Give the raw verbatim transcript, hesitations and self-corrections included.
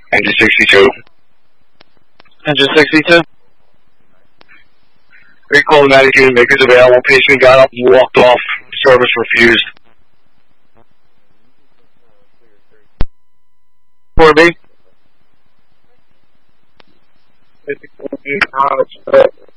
Engine sixty-two. Engine sixty-two. Recall ninety unit makers available. Patient got up and walked off. Service refused. four B. fifty-four B,